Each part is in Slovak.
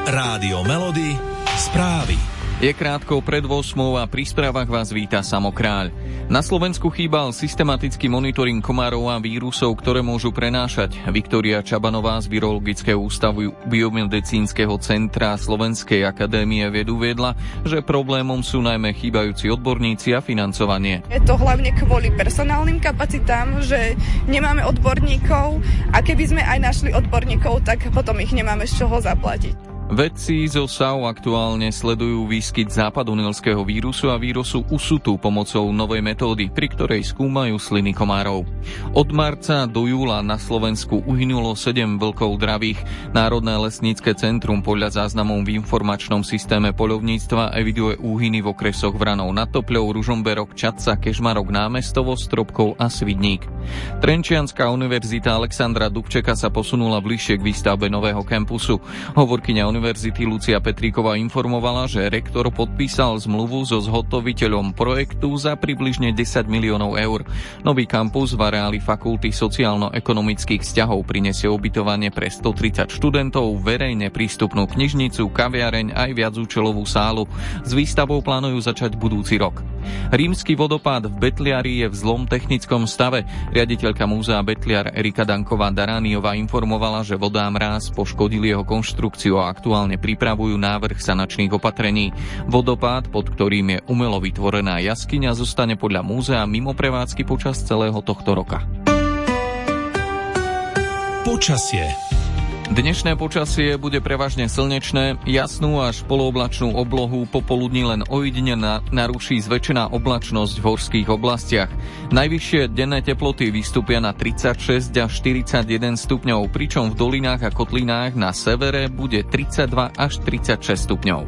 Rádio Melody, správy. Je krátko pred 8 a pri správach vás víta Samo Kráľ. Na Slovensku chýbal systematický monitoring komárov a vírusov, ktoré môžu prenášať. Viktória Čabanová z Virologického ústavu Biomedicínskeho centra Slovenskej akadémie vied uviedla, že problémom sú najmä chýbajúci odborníci a financovanie. Je to hlavne kvôli personálnym kapacitám, že nemáme odborníkov a keby sme aj našli odborníkov, tak potom ich nemáme z čoho zaplatiť. Vedci zo SAO aktuálne sledujú výskyt západonilského vírusu a vírusu usutu pomocou novej metódy, pri ktorej skúmajú sliny komárov. Od marca do júla na Slovensku uhynulo 7 vlkov dravých. Národné lesnícke centrum podľa záznamov v informačnom systéme poľovníctva eviduje úhyny v okresoch Vranov nad Topľou, Ružomberok, Čadca, Kežmarok, Námestovo, Stropkov a Svidník. Trenčianska univerzita Alexandra Dubčeka sa posunula bližšie k výstavbe nového kampusu. Hovorkyňa univerzity Lucia Petríková informovala, že rektor podpísal zmluvu so zhotoviteľom projektu za približne 10 miliónov eur. Nový kampus v areáli fakulty sociálno-ekonomických vzťahov prinesie ubytovanie pre 130 študentov, verejne prístupnú knižnicu, kaviareň aj viacúčelovú sálu. S výstavou plánujú začať budúci rok. Rímsky vodopád v Betliari je v zlom technickom stave. Riaditeľka múzea Betliar Erika Danková-Darániová informovala, že vodá mráz poškodil jeho konštrukciu a aktuálne pripravujú návrh sanačných opatrení. Vodopád, pod ktorým je umelo vytvorená jaskyňa, zostane podľa múzea mimo prevádzky počas celého tohto roka. Počasie. Dnešné počasie bude prevažne slnečné, jasnú až polooblačnú oblohu, popoludní len ojedinene naruší zväčšená oblačnosť v horských oblastiach. Najvyššie denné teploty vystúpia na 36 až 41 stupňov, pričom v dolinách a kotlinách na severe bude 32 až 36 stupňov.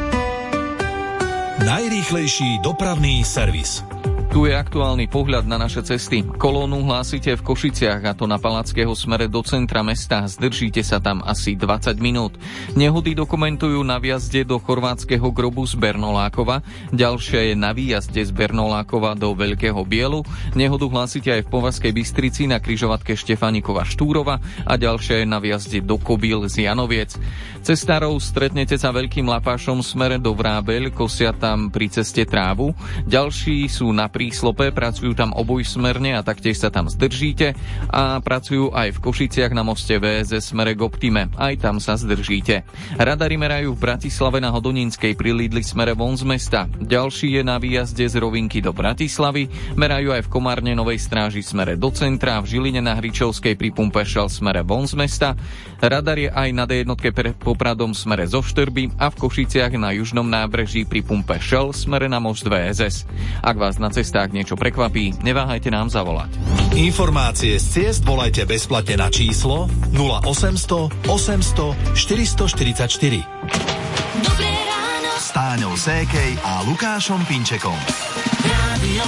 Najrýchlejší dopravný servis. Tu je aktuálny pohľad na naše cesty. Kolónu hlásite v Košiciach, a to na Palackého smere do centra mesta. Zdržíte sa tam asi 20 minút. Nehody dokumentujú na vjazde do chorvátskeho Grobu z Bernolákova. Ďalšia je na výjazde z Bernolákova do Veľkého Bielu. Nehodu hlásite aj v Považskej Bystrici na križovatke Štefánikova Štúrova a ďalšia je na vjazde do Kobyl z Janoviec. Cestárov stretnete sa Veľkým Lapášom smere do Vrábeľ, kosia tam pri ceste trávu. Ďalší sú na Príslope, pracujú tam obojsmerne a taktiež sa tam zdržíte, a pracujú aj v Košiciach na moste VSS smere k Optime, aj tam sa zdržíte. Radary merajú v Bratislave na Hodonínskej pri Lidli smere von z mesta. Ďalší je na výjazde z Rovinky do Bratislavy, merajú aj v Komárne Novej Stráži smere do centra, v Žiline na Hričovskej pri pumpe Shell smere von z mesta. Radar je aj na D1 pred Popradom smere zo Štrby a v Košiciach na južnom nábreží pri pumpe Shell smere na most VSS. Ak vás na cestách niečo prekvapí, neváhajte nám zavolať. Informácie z ciest volajte bezplatne na číslo 0800 800 444. Dobré ráno S Táňou Sékej a Lukášom Pinčekom. Rádio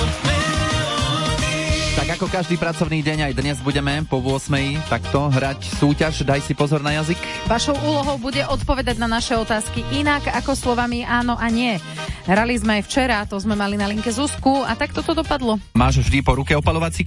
Tak ako každý pracovný deň, aj dnes budeme po 8:00 takto hrať súťaž Daj si pozor na jazyk. Vašou úlohou bude odpovedať na naše otázky inak ako slovami áno a nie. Hrali sme aj včera, to sme mali na linke Zuzku a takto to dopadlo. Máš vždy po ruke opalovací